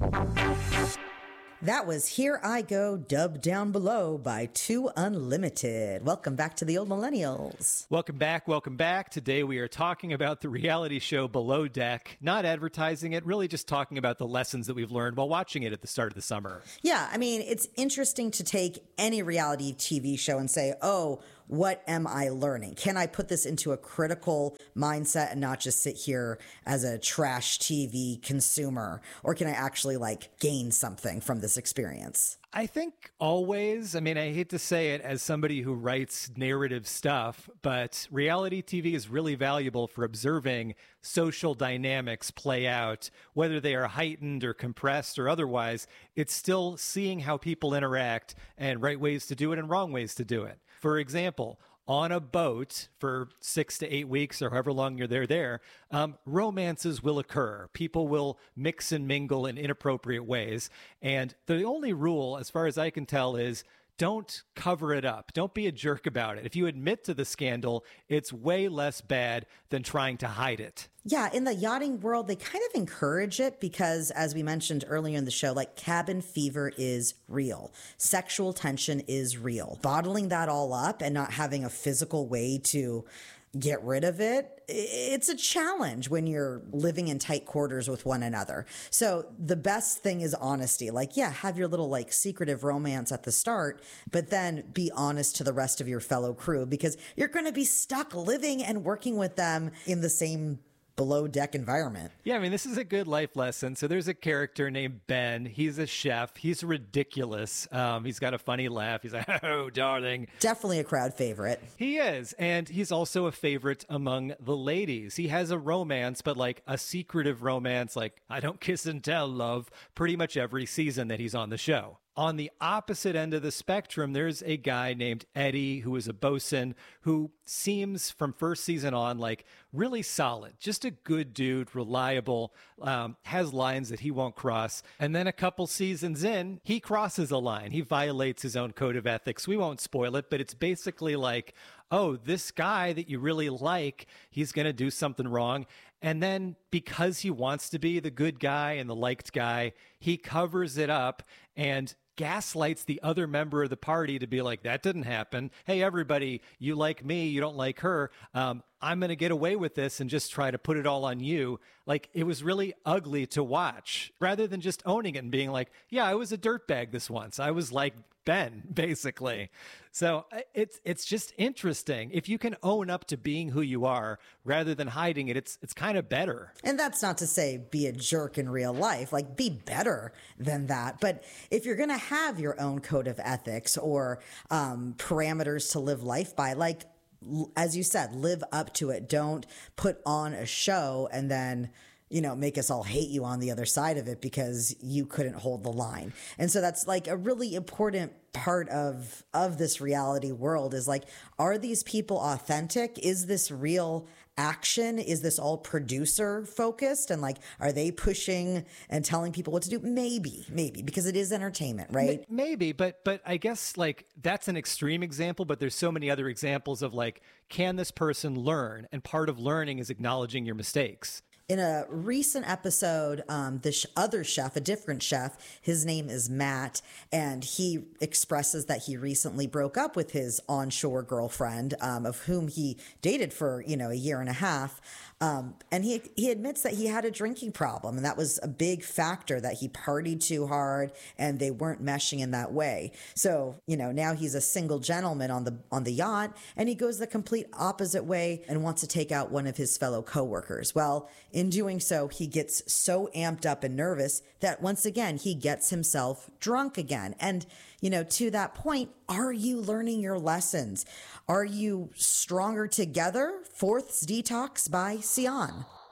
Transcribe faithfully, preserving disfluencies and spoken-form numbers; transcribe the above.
That was Here I Go, dubbed down below by Two Unlimited. Welcome back to the Old Millennials. Welcome back, welcome back. Today we are talking about the reality show Below Deck, not advertising it, really just talking about the lessons that we've learned while watching it at the start of the summer. Yeah, I mean, it's interesting to take any reality T V show and say, oh, what am I learning? Can I put this into a critical mindset and not just sit here as a trash T V consumer? Or can I actually like gain something from this experience? I think always, I mean, I hate to say it as somebody who writes narrative stuff, but reality T V is really valuable for observing social dynamics play out, whether they are heightened or compressed or otherwise. It's still seeing how people interact and right ways to do it and wrong ways to do it. For example, on a boat for six to eight weeks or however long you're there, there, um, romances will occur. People will mix and mingle in inappropriate ways. And the only rule, as far as I can tell, is don't cover it up. Don't be a jerk about it. If you admit to the scandal, it's way less bad than trying to hide it. Yeah, in the yachting world, they kind of encourage it because, as we mentioned earlier in the show, like cabin fever is real. Sexual tension is real. Bottling that all up and not having a physical way to get rid of it, it's a challenge when you're living in tight quarters with one another. So the best thing is honesty. Like, yeah, have your little like secretive romance at the start, but then be honest to the rest of your fellow crew because you're going to be stuck living and working with them in the same below deck environment. Yeah, I mean, this is a good life lesson. So there's a character named Ben. He's a chef. He's ridiculous. Um, he's got a funny laugh. He's like, oh, darling. Definitely a crowd favorite. He is. And he's also a favorite among the ladies. He has a romance, but like a secretive romance, like I don't kiss and tell love, pretty much every season that he's on the show. On the opposite end of the spectrum, there's a guy named Eddie who is a bosun who seems from first season on like really solid, just a good dude, reliable, um, has lines that he won't cross. And then a couple seasons in, he crosses a line. He violates his own code of ethics. We won't spoil it, but it's basically like, oh, this guy that you really like, he's going to do something wrong. And then because he wants to be the good guy and the liked guy, he covers it up and gaslights the other member of the party to be like, that didn't happen. Hey, everybody, you like me, you don't like her. Um, I'm going to get away with this and just try to put it all on you. Like, it was really ugly to watch rather than just owning it and being like, yeah, I was a dirtbag this once. I was like Ben, basically. So it's it's just interesting. If you can own up to being who you are rather than hiding it, it's it's kind of better. And that's not to say be a jerk in real life, like be better than that. But if you're going to have your own code of ethics or um, parameters to live life by, like, as you said, live up to it. Don't put on a show and then, you know, make us all hate you on the other side of it because you couldn't hold the line. And so that's like a really important part of, of this reality world is like, are these people authentic? Is this real action? Is this all producer focused? And like, are they pushing and telling people what to do? Maybe, maybe, because it is entertainment, right? Maybe, but, but I guess like that's an extreme example, but there's so many other examples of like, can this person learn? And part of learning is acknowledging your mistakes. In a recent episode, um, this other chef, a different chef, his name is Matt, and he expresses that he recently broke up with his onshore girlfriend, um, of whom he dated for, you know, a year and a half. Um, and he he admits that he had a drinking problem, and that was a big factor, that he partied too hard and they weren't meshing in that way. So, you know, now he's a single gentleman on the on the yacht, and he goes the complete opposite way and wants to take out one of his fellow coworkers. Well, in doing so, he gets so amped up and nervous that once again, he gets himself drunk again. And, you know, to that point, are you learning your lessons? Are you stronger together? Fourth's Detox by Sion.